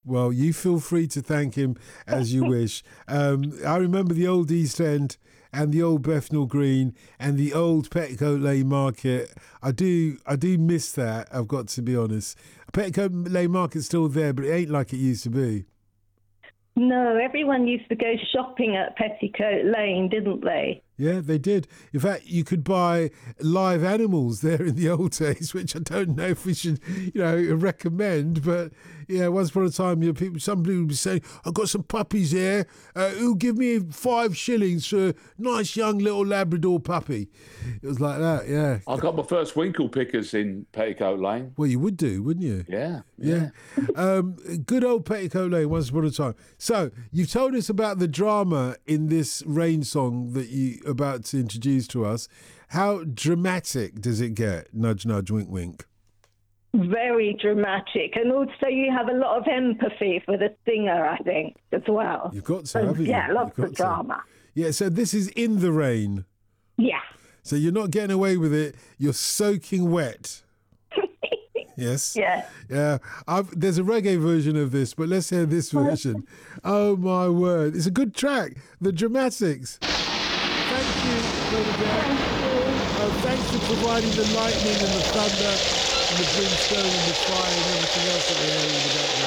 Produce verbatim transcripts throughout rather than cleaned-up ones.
Well, you feel free to thank him as you wish. Um, I remember the old East End and the old Bethnal Green and the old Petticoat Lane Market. I do I do miss that, I've got to be honest. Petticoat Lane Market's still there, but it ain't like it used to be. No, everyone used to go shopping at Petticoat Lane, didn't they? Yeah, they did. In fact, you could buy live animals there in the old days, which I don't know if we should, you know, recommend. But yeah, once upon a time, you know, people, somebody would be saying, "I've got some puppies here. Uh, who'll give me five shillings for a nice young little Labrador puppy?" It was like that. Yeah. I got my first winkle pickers in Petticoat Lane. Well, you would do, wouldn't you? Yeah. Yeah. um, good old Petticoat Lane, once upon a time. So you've told us about the drama in this Rain song that you about to introduce to us. How dramatic does it get? Nudge, nudge, wink, wink. Very dramatic. And also you have a lot of empathy for the singer, I think, as well. You've got to, So, haven't you? yeah, lots You've of got to. drama. Yeah, so this is In the Rain. Yeah. So you're not getting away with it. You're soaking wet. Yes. Yeah. Yeah. I've, there's a reggae version of this, but let's hear this version. Oh, my word. It's a good track. The Dramatics. Thank you, Bernadette. Uh, thanks for providing the lightning and the thunder and the brimstone and the fire and everything else that we're hearing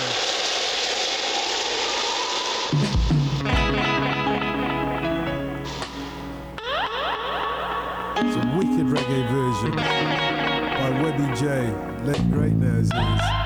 in the background. It's a wicked reggae version by Webby J. Late great now as he is.